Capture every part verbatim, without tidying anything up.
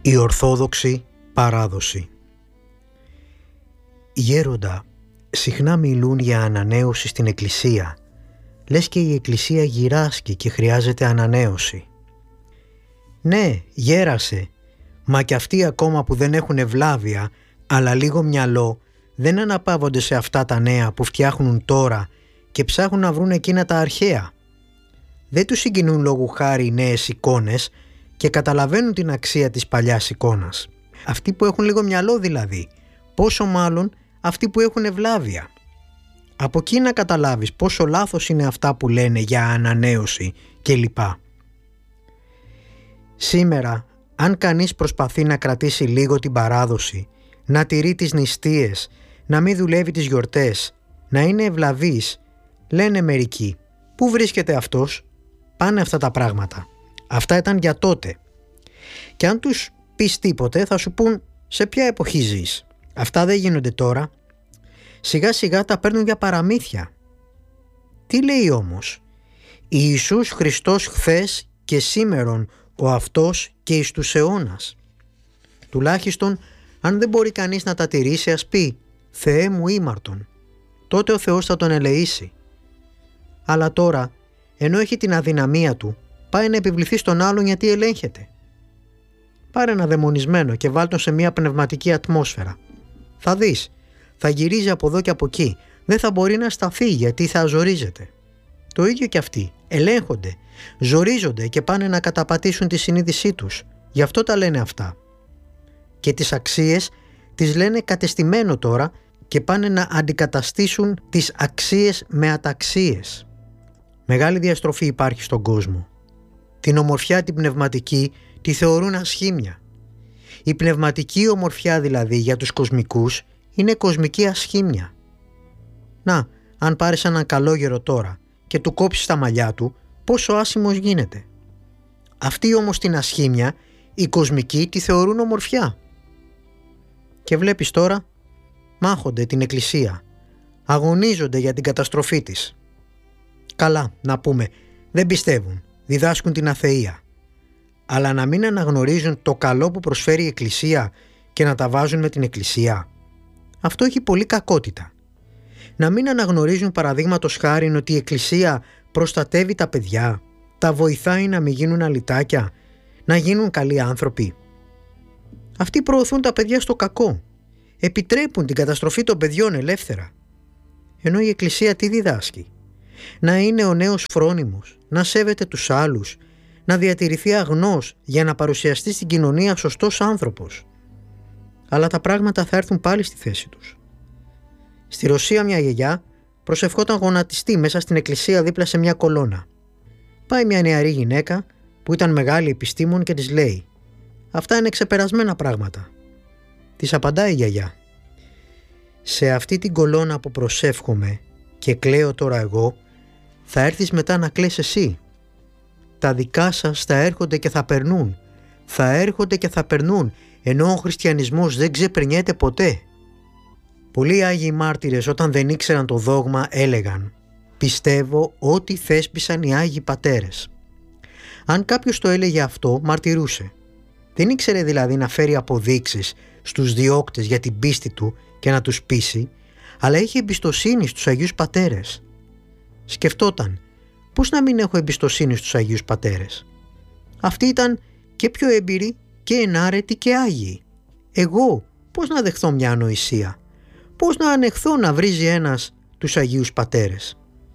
Η Ορθόδοξη παράδοση. Οι γέροντα συχνά μιλούν για ανανέωση στην Εκκλησία, λες και η Εκκλησία γυράσκει και χρειάζεται ανανέωση. Ναι, γέρασε, μα κι αυτοί ακόμα που δεν έχουν ευλάβεια, αλλά λίγο μυαλό, δεν αναπαύονται σε αυτά τα νέα που φτιάχνουν τώρα και ψάχνουν να βρουν εκείνα τα αρχαία. Δεν τους συγκινούν λόγου χάρη οι νέες εικόνες και καταλαβαίνουν την αξία της παλιάς εικόνας. Αυτοί που έχουν λίγο μυαλό δηλαδή, πόσο μάλλον αυτοί που έχουν ευλάβεια. Από εκεί να καταλάβεις πόσο λάθος είναι αυτά που λένε για ανανέωση κλπ. Σήμερα, αν κανείς προσπαθεί να κρατήσει λίγο την παράδοση, να τηρεί τις νηστείες, να μην δουλεύει τις γιορτές, να είναι ευλαβής, λένε μερικοί, πού βρίσκεται αυτός, πάνε αυτά τα πράγματα. Αυτά ήταν για τότε. Και αν τους πεις τίποτε θα σου πούν σε ποια εποχή ζεις. Αυτά δεν γίνονται τώρα. Σιγά σιγά τα παίρνουν για παραμύθια. Τι λέει όμως? Ιησούς Χριστός χθες και σήμερον ο αυτός και εις τους αιώνας. Τουλάχιστον αν δεν μπορεί κανείς να τα τηρήσει, ας πει «Θεέ μου ήμαρτον», τότε ο Θεός θα τον ελεήσει. Αλλά τώρα, ενώ έχει την αδυναμία του, πάει να επιβληθεί στον άλλον γιατί ελέγχεται. Πάρε ένα δαιμονισμένο και βάλ τον σε μια πνευματική ατμόσφαιρα. Θα δεις, θα γυρίζει από εδώ και από εκεί, δεν θα μπορεί να σταθεί γιατί θα ζορίζεται. Το ίδιο και αυτοί, ελέγχονται, ζορίζονται και πάνε να καταπατήσουν τη συνείδησή τους. Γι' αυτό τα λένε αυτά. Και τις αξίες τις λένε κατεστημένο τώρα και πάνε να αντικαταστήσουν τις αξίες με αταξίες. Μεγάλη διαστροφή υπάρχει στον κόσμο. Την ομορφιά την πνευματική τη θεωρούν ασχήμια. Η πνευματική ομορφιά δηλαδή για τους κοσμικούς είναι κοσμική ασχήμια. Να, αν πάρεις έναν καλόγερο τώρα και του κόψεις τα μαλλιά του, πόσο άσημος γίνεται. Αυτοί όμως την ασχήμια, οι κοσμικοί τη θεωρούν ομορφιά. Και βλέπεις τώρα, μάχονται την Εκκλησία, αγωνίζονται για την καταστροφή της. Καλά, να πούμε, δεν πιστεύουν, διδάσκουν την αθεία. Αλλά να μην αναγνωρίζουν το καλό που προσφέρει η Εκκλησία και να τα βάζουν με την Εκκλησία. Αυτό έχει πολύ κακότητα. Να μην αναγνωρίζουν παραδείγματος χάριν ότι η Εκκλησία προστατεύει τα παιδιά, τα βοηθάει να μην γίνουν αλητάκια, να γίνουν καλοί άνθρωποι. Αυτοί προωθούν τα παιδιά στο κακό, επιτρέπουν την καταστροφή των παιδιών ελεύθερα. Ενώ η Εκκλησία τι διδάσκει? Να είναι ο νέος φρόνιμος, να σέβεται τους άλλους, να διατηρηθεί αγνός για να παρουσιαστεί στην κοινωνία σωστός άνθρωπος. Αλλά τα πράγματα θα έρθουν πάλι στη θέση τους. Στη Ρωσία μια γιαγιά προσευχόταν γονατιστή μέσα στην εκκλησία δίπλα σε μια κολόνα. Πάει μια νεαρή γυναίκα που ήταν μεγάλη επιστήμον και της λέει «Αυτά είναι ξεπερασμένα πράγματα». Της απαντάει η γιαγιά «Σε αυτή την κολόνα που προσεύχομαι και κλαίω τώρα εγώ, θα έρθεις μετά να κλαις εσύ. Τα δικά σας θα έρχονται και θα περνούν, θα έρχονται και θα περνούν, ενώ ο χριστιανισμός δεν ξεπερνιέται ποτέ». Πολλοί Άγιοι Μάρτυρες όταν δεν ήξεραν το δόγμα έλεγαν «Πιστεύω ό,τι θέσπισαν οι Άγιοι Πατέρες». Αν κάποιος το έλεγε αυτό, μαρτυρούσε. Δεν ήξερε δηλαδή να φέρει αποδείξεις στους διώκτες για την πίστη του και να τους πείσει, αλλά είχε εμπιστοσύνη στους Αγίους Πατέρες. Σκεφτόταν, πώς να μην έχω εμπιστοσύνη στους Αγίους Πατέρες? Αυτοί ήταν και πιο έμπειροι και ενάρετοι και Άγιοι. Εγώ πώς να δεχθώ μια ανοησία? Πώς να ανεχθώ να βρίζει ένας τους Αγίους Πατέρες?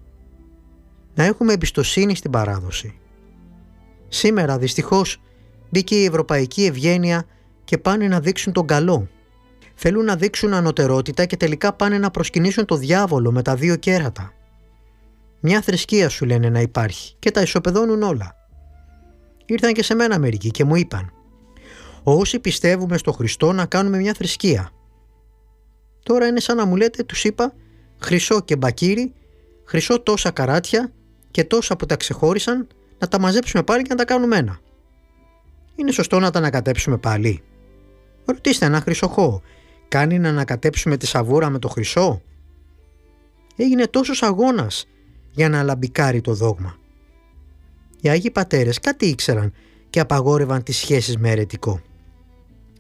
Να έχουμε εμπιστοσύνη στην παράδοση. Σήμερα δυστυχώς μπήκε η ευρωπαϊκή ευγένεια και πάνε να δείξουν τον καλό. Θέλουν να δείξουν ανωτερότητα και τελικά πάνε να προσκυνήσουν το διάβολο με τα δύο κέρατα. Μια θρησκεία σου λένε να υπάρχει και τα ισοπεδώνουν όλα. Ήρθαν και σε μένα μερικοί και μου είπαν «Όσοι πιστεύουμε στο Χριστό να κάνουμε μια θρησκεία». Τώρα είναι σαν να μου λέτε, τους είπα, χρυσό και μπακύρι, χρυσό τόσα καράτια και τόσα που τα ξεχώρισαν, να τα μαζέψουμε πάλι και να τα κάνουμε ένα. Είναι σωστό να τα ανακατέψουμε πάλι? Ρωτήστε ένα χρυσοχό, κάνει να ανακατέψουμε τη σαβούρα με το χρυσό? Έγινε τόσος αγώνας για να αλαμπικάρει το δόγμα. Οι Άγιοι Πατέρες κάτι ήξεραν και απαγόρευαν τις σχέσεις με αιρετικό.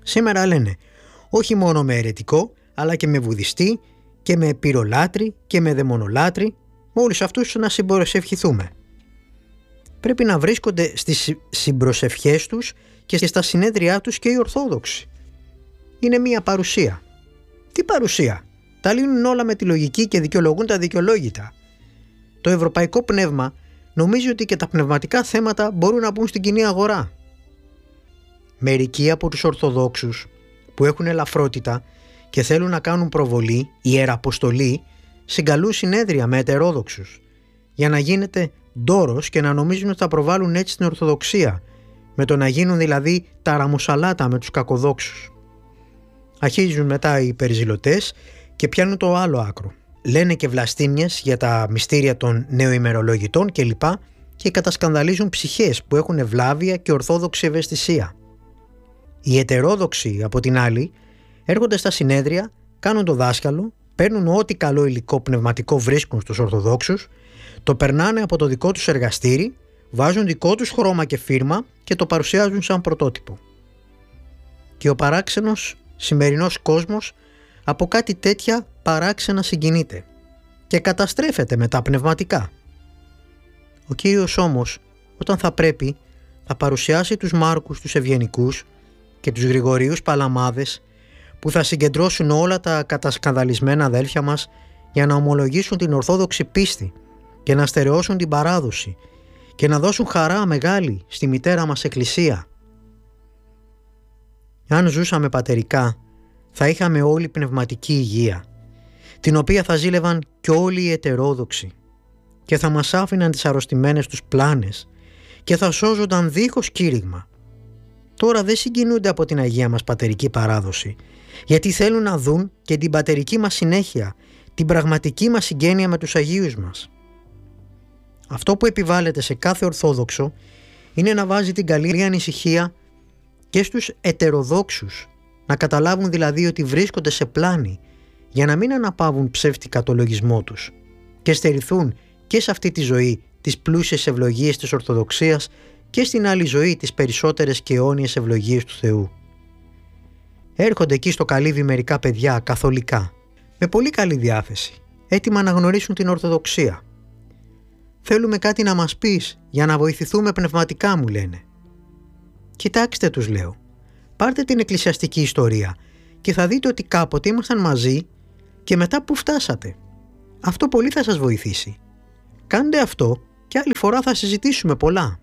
Σήμερα λένε όχι μόνο με αιρετικό, αλλά και με βουδιστή και με πυρολάτρη και με δαιμονολάτρη, με όλους αυτούς να συμπροσευχηθούμε. Πρέπει να βρίσκονται στις συμπροσευχές τους και στα συνέδριά τους και οι Ορθόδοξοι. Είναι μία παρουσία. Τι παρουσία? Τα λύνουν όλα με τη λογική και δικαιολογούν τα δικαιολόγητα. Το ευρωπαϊκό πνεύμα νομίζει ότι και τα πνευματικά θέματα μπορούν να μπουν στην κοινή αγορά. Μερικοί από τους Ορθοδόξους που έχουν ελαφρότητα και θέλουν να κάνουν προβολή, ιεραποστολή, συγκαλούν συνέδρια με ετερόδοξους για να γίνεται ντόρος και να νομίζουν ότι θα προβάλλουν έτσι την Ορθοδοξία, με το να γίνουν δηλαδή τα ραμοσαλάτα με τους κακοδόξους. Αρχίζουν μετά οι υπερζηλωτές και πιάνουν το άλλο άκρο. Λένε και βλαστήμιες για τα μυστήρια των νεοημερολογητών κλπ. Και κατασκανδαλίζουν ψυχές που έχουν ευλάβεια και ορθόδοξη ευαισθησία. Οι ετερόδοξοι, από την άλλη, έρχονται στα συνέδρια, κάνουν το δάσκαλο, παίρνουν ό,τι καλό υλικό πνευματικό βρίσκουν στους Ορθοδόξους, το περνάνε από το δικό τους εργαστήρι, βάζουν δικό τους χρώμα και φίρμα και το παρουσιάζουν σαν πρωτότυπο. Και ο παράξενος σημερινός κόσμος από κάτι τέτοια παράξενα συγκινείται και καταστρέφεται μετά πνευματικά. Ο Κύριος όμως, όταν θα πρέπει, θα παρουσιάσει τους Μάρκους τους Ευγενικούς και τους Γρηγορίους Παλαμάδες, που θα συγκεντρώσουν όλα τα κατασκανδαλισμένα αδέλφια μας για να ομολογήσουν την ορθόδοξη πίστη και να στερεώσουν την παράδοση και να δώσουν χαρά μεγάλη στη μητέρα μας Εκκλησία. Αν ζούσαμε πατερικά, θα είχαμε όλη πνευματική υγεία, την οποία θα ζήλευαν κι όλοι οι ετερόδοξοι και θα μας άφηναν τις αρρωστημένες τους πλάνες και θα σώζονταν δίχως κήρυγμα. Τώρα δεν συγκινούνται από την Αγία μας πατερική παράδοση, γιατί θέλουν να δουν και την πατερική μας συνέχεια, την πραγματική μας συγγένεια με τους Αγίους μας. Αυτό που επιβάλλεται σε κάθε Ορθόδοξο είναι να βάζει την καλή ανησυχία και στους ετεροδόξους, να καταλάβουν δηλαδή ότι βρίσκονται σε πλάνη για να μην αναπαύουν ψεύτικα το λογισμό τους και στερηθούν και σε αυτή τη ζωή τις πλούσιες ευλογίες της Ορθοδοξίας και στην άλλη ζωή τις περισσότερες και αιώνιες ευλογίες του Θεού. Έρχονται εκεί στο καλύβι μερικά παιδιά καθολικά, με πολύ καλή διάθεση, έτοιμα να γνωρίσουν την Ορθοδοξία. «Θέλουμε κάτι να μας πεις για να βοηθηθούμε πνευματικά», μου λένε. «Κοιτάξτε», τους λέω, «πάρτε την εκκλησιαστική ιστορία και θα δείτε ότι κάποτε ήμασταν μαζί και μετά που φτάσατε. Αυτό πολύ θα σας βοηθήσει. Κάντε αυτό και άλλη φορά θα συζητήσουμε πολλά».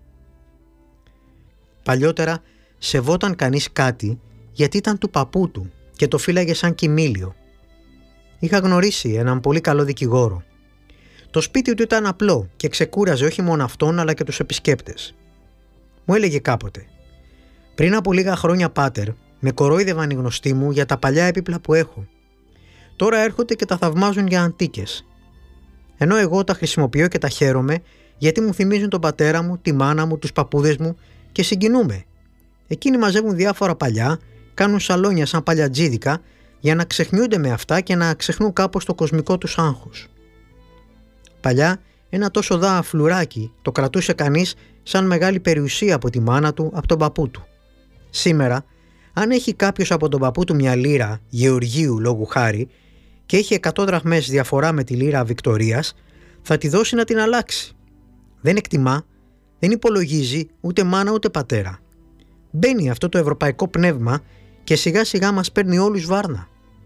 Παλιότερα σεβόταν κανείς κάτι γιατί ήταν του παππού του και το φύλαγε σαν κοιμήλιο. Είχα γνωρίσει έναν πολύ καλό δικηγόρο. Το σπίτι του ήταν απλό και ξεκούραζε όχι μόνο αυτόν αλλά και τους επισκέπτες. Μου έλεγε κάποτε: «Πριν από λίγα χρόνια, πάτερ, με κορόιδευαν οι γνωστοί μου για τα παλιά έπιπλα που έχω. Τώρα έρχονται και τα θαυμάζουν για αντίκες. Ενώ εγώ τα χρησιμοποιώ και τα χαίρομαι γιατί μου θυμίζουν τον πατέρα μου, τη μάνα μου, τους παππούδες μου και συγκινούμε. Εκείνοι μαζεύουν διάφορα παλιά, κάνουν σαλόνια σαν παλιατζίδικα για να ξεχνιούνται με αυτά και να ξεχνούν κάπως το κοσμικό τους άγχος. Παλιά ένα τόσο δά φλουράκι το κρατούσε κανείς σαν μεγάλη περιουσία από τη μάνα του, από τον παππού του. Σήμερα, αν έχει κάποιος από τον παππού του μια λίρα Γεωργίου λόγου χάρη και έχει εκατό δραχμές διαφορά με τη λίρα Βικτορίας, θα τη δώσει να την αλλάξει. Δεν εκτιμά, δεν υπολογίζει ούτε μάνα ούτε πατέρα. Μπαίνει αυτό το ευρωπαϊκό πνεύμα και σιγά σιγά μας παίρνει όλους βάρνα.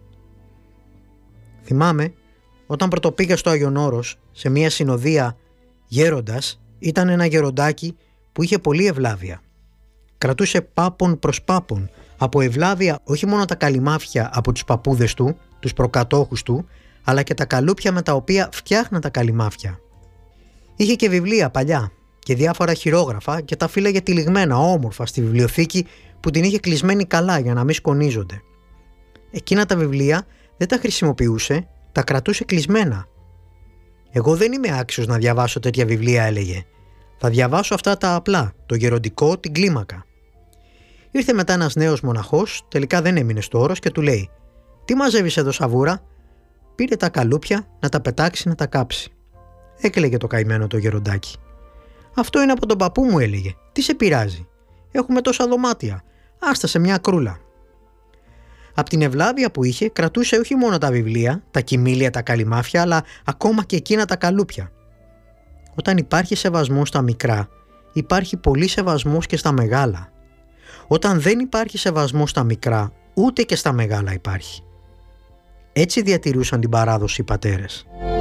Θυμάμαι, όταν πρωτοπήγα στο Άγιον Όρος, σε μια συνοδεία γέροντας, ήταν ένα γεροντάκι που είχε πολύ ευλάβεια. Κρατούσε πάπων προς πάπων, από ευλάβεια όχι μόνο τα καλυμάφια από τους παππούδες του, τους προκατόχους του, αλλά και τα καλούπια με τα οποία φτιάχναν τα καλυμάφια. Είχε και βιβλία παλιά και διάφορα χειρόγραφα και τα φύλαγε τυλιγμένα όμορφα στη βιβλιοθήκη που την είχε κλεισμένη καλά για να μην σκονίζονται. Εκείνα τα βιβλία δεν τα χρησιμοποιούσε, τα κρατούσε κλεισμένα. «Εγώ δεν είμαι άξιος να διαβάσω τέτοια βιβλία», έλεγε. «Θα διαβάσω αυτά τα απλά, το γεροντικό, την κλίμακα». Ήρθε μετά ένας νέος μοναχός, τελικά δεν έμεινε στο όρος και του λέει: «Τι μαζεύεις εδώ, σαβούρα?» Πήρε τα καλούπια να τα πετάξει να τα κάψει. Έκλαιγε το καημένο το γεροντάκι. «Αυτό είναι από τον παππού μου», έλεγε. «Τι σε πειράζει? Έχουμε τόσα δωμάτια. Άστα σε μια κρούλα». Από την ευλάβεια που είχε κρατούσε όχι μόνο τα βιβλία, τα κοιμήλια, τα καλυμάφια, αλλά ακόμα και εκείνα τα καλούπια. Όταν υπάρχει σεβασμός στα μικρά, υπάρχει πολύ σεβασμός και στα μεγάλα. Όταν δεν υπάρχει σεβασμός στα μικρά, ούτε και στα μεγάλα υπάρχει. Έτσι διατηρούσαν την παράδοση οι πατέρες.